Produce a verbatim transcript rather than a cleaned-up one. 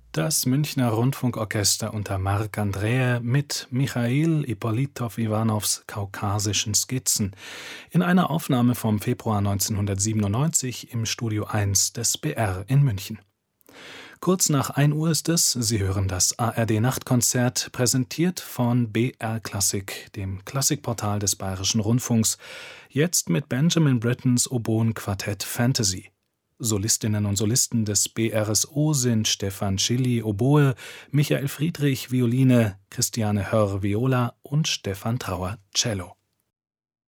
Das Münchner Rundfunkorchester unter Marc Andreae mit Michail Ippolitow-Iwanows Kaukasischen Skizzen in einer Aufnahme vom Februar neunzehnhundertsiebenundneunzig im Studio eins des B R in München. Kurz nach ein Uhr ist es, Sie hören das A R D-Nachtkonzert, präsentiert von B R Klassik, dem Klassikportal des Bayerischen Rundfunks, jetzt mit Benjamin Brittens Oboen-Quartett Fantasy. Solistinnen und Solisten des B R S O sind Stefan Schilly Oboe, Michael Friedrich Violine, Christiane Hörr Viola und Stefan Trauer Cello.